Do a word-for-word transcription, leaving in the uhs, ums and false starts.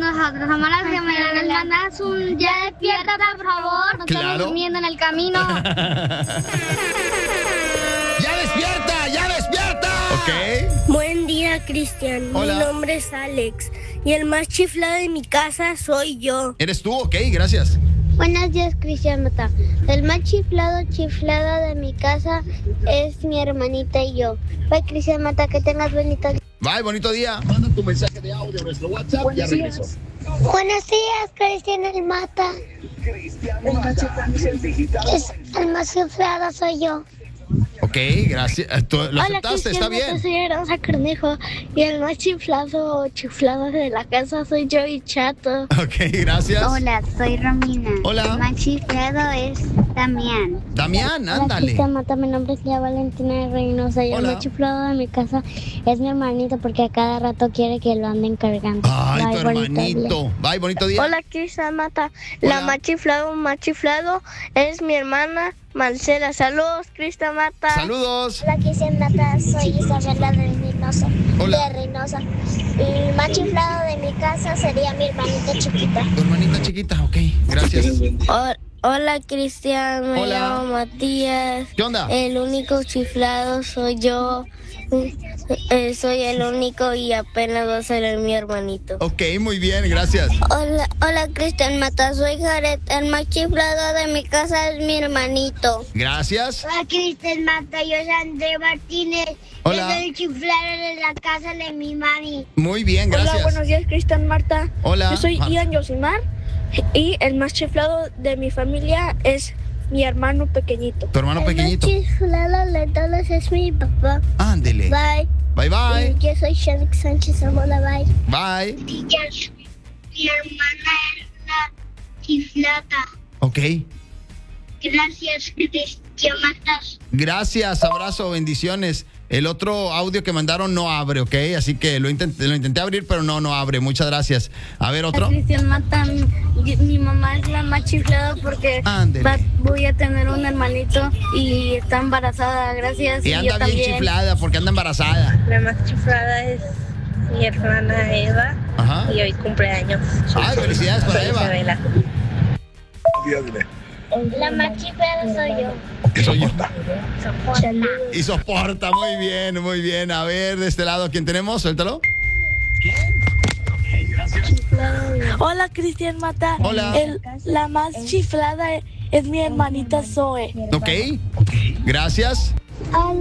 nosotros somos las gemelas. Les mandas un ya despierta, por favor. No Claro. estamos durmiendo en el camino. ¡Ya despierta! ¡Ya despierta! Ok. Buen día, Cristian. Hola. Mi nombre es Alex. Y el más chiflado de mi casa soy yo. ¿Eres tú? Ok, gracias. Buenos días, Cristian Mata. El más chiflado, chiflado de mi casa es mi hermanita y yo. Bye, Cristian Mata, que tengas bonito día. Bye, bonito día. Manda tu mensaje de audio a nuestro WhatsApp. Ya regreso. Buenos días, Cristian el Mata. Es, el más chiflado soy yo. Ok, gracias. ¿Tú lo aceptaste? Está bien. Soy Aranza Cornejo y el más chiflado o chiflado de la casa soy yo y Chato. Ok, gracias. Hola, soy Romina. Hola. El más chiflado es Damián. Damián, Hola, ándale. Cristian Mata, mi nombre es Lía Valentina Reynosa y el Hola. más chiflado de mi casa es mi hermanito porque a cada rato quiere que lo anden cargando. Ay, Bye, tu bonito día. hermanito. Bye, bonito día. Hola, Cristian Mata. Hola. La más chiflado, más chiflado es mi hermana Marcela. Saludos, Cristian Mata. Saludos. Hola, Cristian Mata, soy Isabela de Reynosa. Hola. De Reynosa. Y el más chiflado de mi casa sería mi hermanita chiquita. Tu hermanita chiquita, ok, gracias. Hola, Cristian. Me Hola. llamo Matías. ¿Qué onda? El único chiflado soy yo. Eh, soy el único y apenas va a ser mi hermanito. Ok, muy bien, gracias. Hola, hola, Cristian Mata. Soy Jared. El más chiflado de mi casa es mi hermanito. Gracias. Hola, Cristian Mata, yo soy André Martínez. Hola. Yo soy el chiflado de la casa de mi mami. Muy bien, gracias. Hola, buenos días, Cristian Marta. Hola. Yo soy Ah. Ian Yosimar y el más chiflado de mi familia es mi hermano pequeñito. Tu hermano pequeñito. El más chiflado de todos es mi papá. Ándele. Bye. Bye, bye. Y yo soy Shannon Sánchez. Hola, bye. Bye. Mi hermana es la chiflata. Ok. Gracias, Cristian Mata. Gracias, abrazo, bendiciones. El otro audio que mandaron no abre, ¿ok? Así que lo intenté, lo intenté abrir, pero no, no abre. Muchas gracias. A ver, otro. Cristian Mata, mi, mi mamá es la más chiflada porque Ándele. va- voy a tener un hermanito y está embarazada. Gracias. Y yo anda bien también. chiflada porque anda embarazada. La más chiflada es mi hermana Eva Ajá. y hoy cumpleaños. Ay, felicidades para Soy Eva. Isabela. La más chiflada soy yo. Que soy yo. Y soporta, muy bien, muy bien. A ver, de este lado, ¿quién tenemos? Suéltalo. Hola, Cristian Mata. Hola. El- la más chiflada es mi hermanita Zoe. Ok. Gracias. Hola.